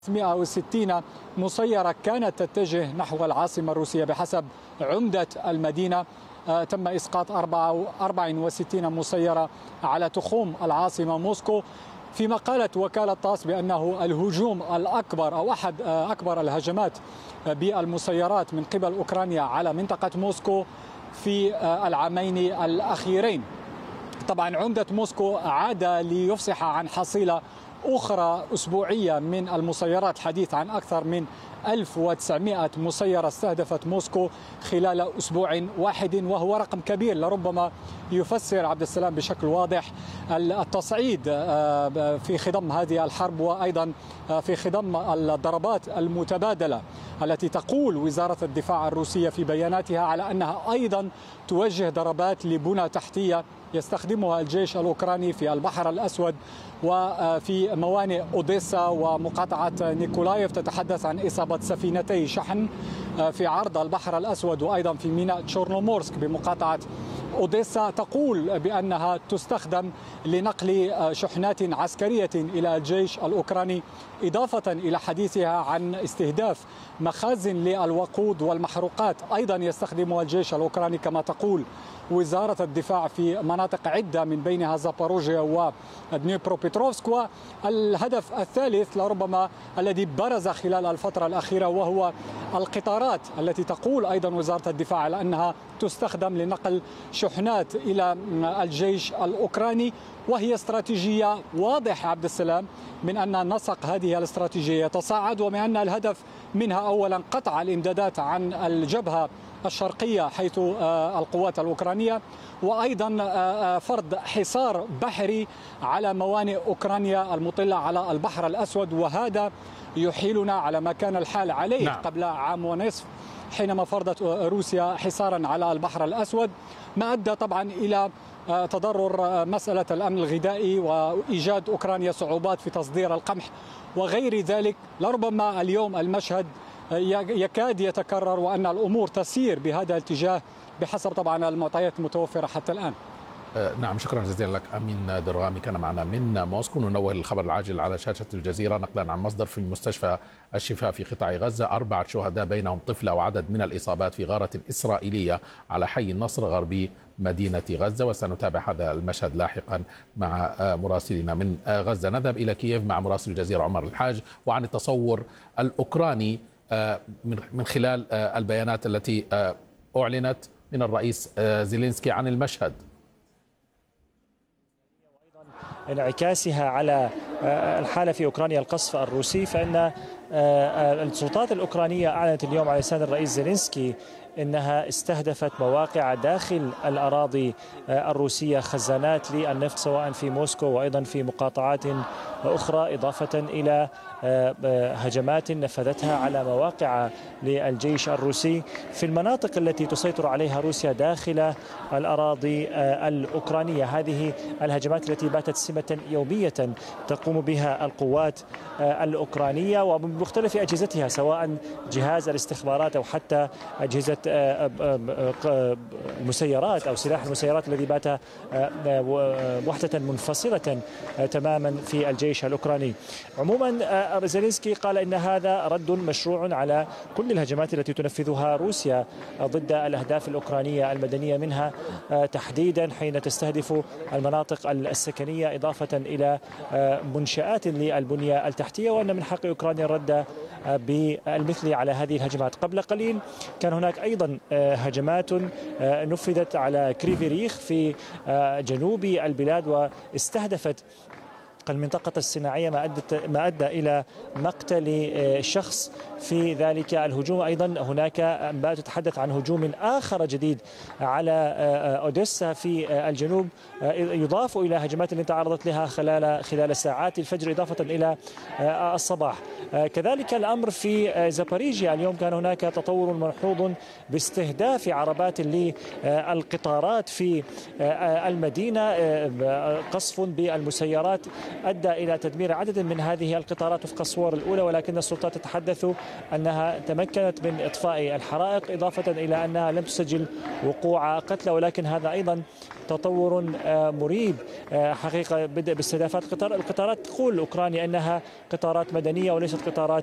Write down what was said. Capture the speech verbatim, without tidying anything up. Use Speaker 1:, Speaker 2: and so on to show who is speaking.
Speaker 1: مئة وستين مسيرة كانت تتجه نحو العاصمة الروسية بحسب عمدة المدينة. تم إسقاط أربعة وستين مسيرة على تخوم العاصمة موسكو، فيما قالت وكالة تاس بأنه الهجوم الأكبر أو أحد أكبر الهجمات بالمسيرات من قبل أوكرانيا على منطقة موسكو في العامين الأخيرين. طبعا عمدة موسكو عاد ليفصح عن حصيلة أخرى أسبوعية من المسيرات، حديث عن أكثر من ألف وتسعمئة مسيرة استهدفت موسكو خلال أسبوع واحد، وهو رقم كبير لربما يفسر عبد السلام بشكل واضح التصعيد في خضم هذه الحرب، وأيضا في خضم الضربات المتبادلة التي تقول وزارة الدفاع الروسية في بياناتها على أنها أيضا توجه ضربات لبنى تحتية يستخدمها الجيش الأوكراني في البحر الأسود وفي موانئ أوديسا ومقاطعة نيكولايف. تتحدث عن إصابة سفينتي شحن في عرض البحر الأسود وأيضا في ميناء تشورنومورسك بمقاطعة أوديسا، تقول بأنها تستخدم لنقل شحنات عسكرية إلى الجيش الأوكراني، إضافة إلى حديثها عن استهداف مخازن للوقود والمحروقات أيضا يستخدمها الجيش الأوكراني كما تقول وزارة الدفاع في مناطق عدة من بينها زاباروجيا ودنيبروبيتروفسك. والهدف الثالث لربما الذي برز خلال الفترة الأخيرة وهو القطارات التي تقول أيضا وزارة الدفاع على أنها تستخدم لنقل شحنات إلى الجيش الأوكراني، وهي استراتيجية واضحة عبد السلام من أن نسق هذه الاستراتيجية يتصاعد، ومن أن الهدف منها أولا قطع الإمدادات عن الجبهة الشرقية حيث القوات الأوكرانية، وأيضا فرض حصار بحري على موانئ أوكرانيا المطلة على البحر الأسود، وهذا يحيلنا على ما كان الحال عليه نعم. قبل عام ونصف حينما فرضت روسيا حصارا على البحر الأسود، ما أدى طبعا إلى تضرر مسألة الأمن الغذائي وإيجاد أوكرانيا صعوبات في تصدير القمح وغير ذلك. لربما اليوم المشهد يكاد يتكرر وأن الأمور تسير بهذا الاتجاه بحسب طبعا المعطيات المتوفرة حتى الآن.
Speaker 2: نعم، شكرا جزيلا لك أمين درغامي كان معنا من موسكو. ننوه الخبر العاجل على شاشة الجزيرة نقلا عن مصدر في مستشفى الشفاء في قطاع غزة: أربعة شهداء بينهم طفلة وعدد من الإصابات في غارة إسرائيلية على حي النصر غربي مدينة غزة. وسنتابع هذا المشهد لاحقا مع مراسلنا من غزة. نذهب إلى كييف مع مراسل الجزيرة عمر الحاج وعن التصور الأوكراني من خلال البيانات التي أعلنت من الرئيس زيلينسكي عن المشهد،
Speaker 3: انعكاسها على الحالة في أوكرانيا القصف الروسي. فإن السلطات الأوكرانية أعلنت اليوم على لسان الرئيس زيلينسكي إنها استهدفت مواقع داخل الأراضي الروسية، خزانات للنفط سواء في موسكو وأيضا في مقاطعات أخرى، إضافة إلى هجمات نفذتها على مواقع للجيش الروسي في المناطق التي تسيطر عليها روسيا داخل الأراضي الأوكرانية. هذه الهجمات التي باتت سمة يومية تقوم بها القوات الأوكرانية وبمختلف أجهزتها، سواء جهاز الاستخبارات أو حتى أجهزة المسيرات أو سلاح المسيرات الذي بات وحدة منفصلة تماما في الجيش الأوكراني. عموما زيلينسكي قال إن هذا رد مشروع على كل الهجمات التي تنفذها روسيا ضد الأهداف الأوكرانية المدنية، منها تحديدا حين تستهدف المناطق السكنية إضافة إلى منشآت للبنية التحتية، وأن من حق أوكرانيا الرد بالمثل على هذه الهجمات. قبل قليل كان هناك أيضا هجمات نفذت على كريفيريخ في جنوب البلاد واستهدفت المنطقة الصناعية، ما أدت ما أدى إلى مقتل شخص في ذلك الهجوم. أيضا هناك أنباء تتحدث عن هجوم آخر جديد على أوديسا في الجنوب، يضاف إلى هجمات اللي تعرضت لها خلال خلال ساعات الفجر إضافة إلى الصباح. كذلك الأمر في زاباريجيا، اليوم كان هناك تطور ملحوظ باستهداف عربات للقطارات في المدينة، قصف بالمسيرات أدى إلى تدمير عدد من هذه القطارات وفق الصور الأولى، ولكن السلطات تتحدث أنها تمكنت من إطفاء الحرائق، إضافة إلى أنها لم تسجل وقوع قتلى، ولكن هذا أيضا تطور مريب حقيقة. بدأ باستهدافات القطار القطارات تقول أوكرانيا أنها قطارات مدنية وليست قطارات